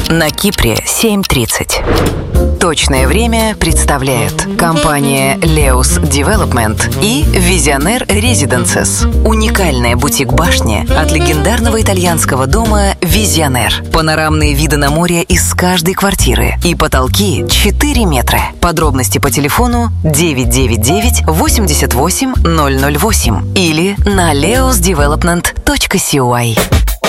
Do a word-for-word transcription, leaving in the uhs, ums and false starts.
На Кипре семь тридцать. Точное время представляет компания Leos Development и Visionaire Residences. Уникальная бутик-башня от легендарного итальянского дома Visionaire. Панорамные виды на море из каждой квартиры и потолки четыре метра. Подробности по телефону девять девять девять восемьдесят восемь ноль ноль восемь или на leos development точка си ой.